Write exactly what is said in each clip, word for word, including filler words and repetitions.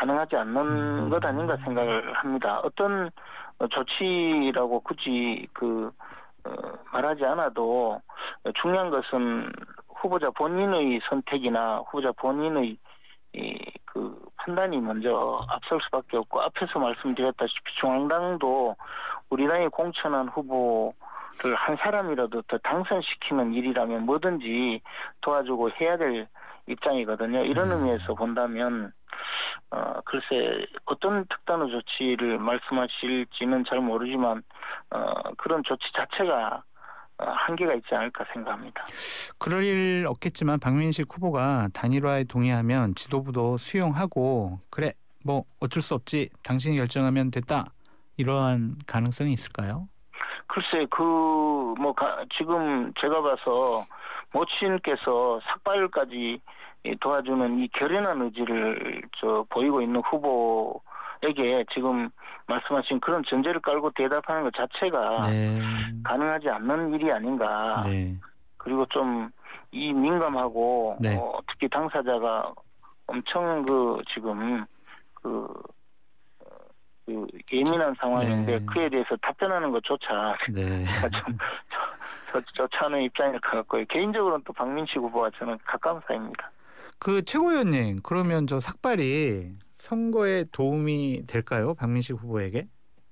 가능하지 않는 음. 것 아닌가 생각을 합니다. 어떤 조치라고 굳이 그 어, 말하지 않아도 중요한 것은 후보자 본인의 선택이나 후보자 본인의 이 그 판단이 먼저 앞설 수밖에 없고, 앞에서 말씀드렸다시피 중앙당도 우리 당의 공천한 후보를 한 사람이라도 더 당선시키는 일이라면 뭐든지 도와주고 해야 될 입장이거든요. 이런 네. 의미에서 본다면 어 글쎄 어떤 특단의 조치를 말씀하실지는 잘 모르지만 어 그런 조치 자체가 한계가 있지 않을까 생각합니다. 그럴 일 없겠지만 박민식 후보가 단일화에 동의하면 지도부도 수용하고 그래 뭐 어쩔 수 없지 당신이 결정하면 됐다 이러한 가능성이 있을까요? 글쎄 그 뭐 지금 제가 봐서 모친께서 삭발까지 도와주는 이 결연한 의지를 저 보이고 있는 후보에게 지금 말씀하신 그런 전제를 깔고 대답하는 것 자체가 네. 가능하지 않는 일이 아닌가. 네. 그리고 좀 이 민감하고 네. 어, 특히 당사자가 엄청 그 지금 그, 그 예민한 상황인데 네. 그에 대해서 답변하는 것조차 네. 좀 저, 저, 저는 입장일 것 같고요. 개인적으로는 또 박민식 후보와 저는 가까운 사이입니다. 그 최고위원님 그러면 저 삭발이 선거에 도움이 될까요? 박민식 후보에게?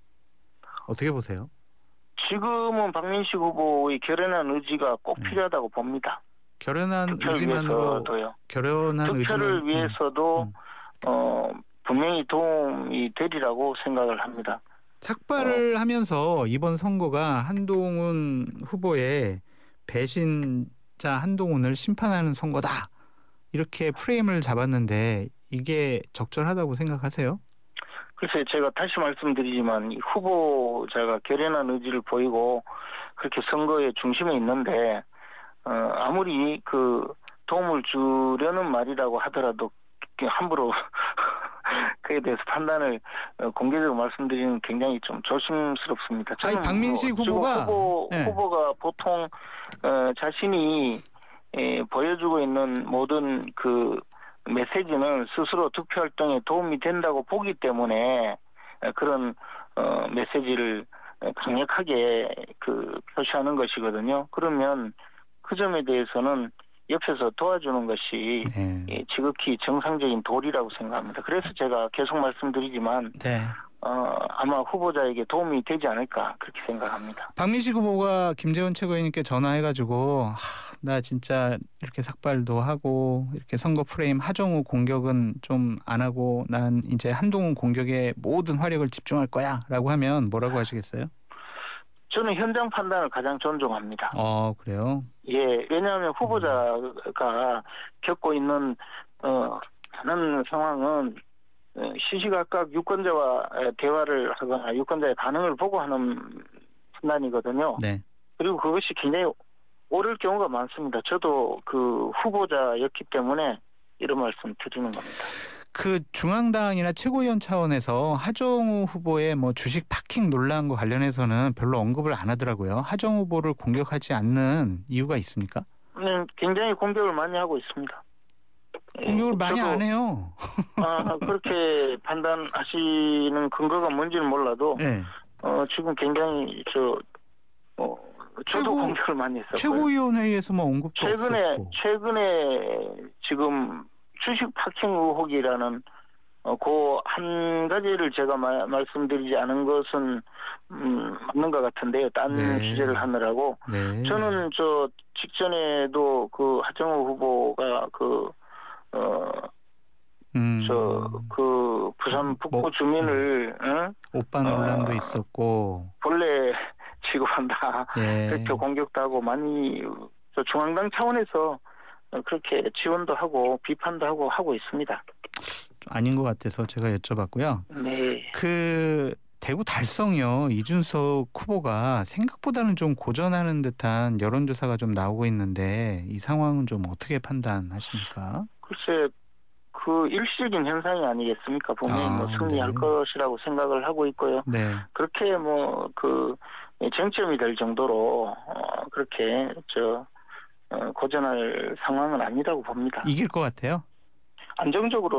어떻게 보세요? 지금은 박민식 후보의 결연한 의지가 꼭 음. 필요하다고 봅니다. 결연한 득표를 의지만으로 위해서도요. 결연한 득표를 의지만 위해서도 음. 어, 분명히 도움이 되리라고 생각을 합니다. 삭발을 어. 하면서 이번 선거가 한동훈 후보의 배신자 한동훈을 심판하는 선거다. 이렇게 프레임을 잡았는데 이게 적절하다고 생각하세요? 글쎄 제가 다시 말씀드리지만 이 후보자가 결연한 의지를 보이고 그렇게 선거의 중심에 있는데 어, 아무리 그 도움을 주려는 말이라고 하더라도 함부로 그에 대해서 판단을 공개적으로 말씀드리는 굉장히 좀 조심스럽습니다. 아니 박민식 뭐 후보가 후보, 네. 후보가 보통 어, 자신이 에, 보여주고 있는 모든 그 메시지는 스스로 투표 활동에 도움이 된다고 보기 때문에 그런 어, 메시지를 강력하게 그 표시하는 것이거든요. 그러면 그 점에 대해서는 옆에서 도와주는 것이 네. 지극히 정상적인 도리라고 생각합니다. 그래서 제가 계속 말씀드리지만 네. 어, 아마 후보자에게 도움이 되지 않을까 그렇게 생각합니다. 박민식 후보가 김재원 최고위원님께 전화해가지고 하, 나 진짜 이렇게 삭발도 하고 이렇게 선거 프레임 하정우 공격은 좀 안 하고 난 이제 한동훈 공격에 모든 화력을 집중할 거야 라고 하면 뭐라고 하시겠어요? 저는 현장 판단을 가장 존중합니다. 어, 그래요? 예, 왜냐하면 후보자가 겪고 있는 어, 많은 상황은 시시각각 유권자와 대화를 하거나 유권자의 반응을 보고 하는 판단이거든요. 네. 그리고 그것이 굉장히 옳을 경우가 많습니다. 저도 그 후보자였기 때문에 이런 말씀 드리는 겁니다. 그 중앙당이나 최고위원 차원에서 하정우 후보의 뭐 주식 파킹 논란과 관련해서는 별로 언급을 안 하더라고요. 하정우 후보를 공격하지 않는 이유가 있습니까? 네, 굉장히 공격을 많이 하고 있습니다. 공격을 예, 많이 저도, 안 해요. 아, 그렇게 판단하시는 근거가 뭔지는 몰라도 네. 어, 지금 굉장히 저 어, 저도 최고, 공격을 많이 했었고요. 최고위원회에서 뭐 언급도 최근에 없었고. 최근에 지금 주식 파킹 의혹이라는 어, 그 한 가지를 제가 마, 말씀드리지 않은 것은 음, 맞는 것 같은데요. 딴 네. 취재를 하느라고. 네. 저는 저 직전에도 그 하정우 후보가 그 어, 음. 저 그 부산 북부 뭐, 주민을 네. 응? 오빠 논란도 어, 있었고. 본래 취급한다. 예. 그렇게 공격도 하고 많이 저 중앙당 차원에서 그렇게 지원도 하고 비판도 하고 하고 있습니다. 아닌 것 같아서 제가 여쭤봤고요. 네. 그 대구 달성이요. 이준석 후보가 생각보다는 좀 고전하는 듯한 여론조사가 좀 나오고 있는데 이 상황은 좀 어떻게 판단하십니까? 글쎄 그 일시적인 현상이 아니겠습니까? 분명히 아, 뭐 승리할 네. 것이라고 생각을 하고 있고요. 네. 그렇게 뭐 그 쟁점이 될 정도로 어, 그렇게 저 어, 고전할 상황은 아니라고 봅니다. 이길 것 같아요? 안정적으로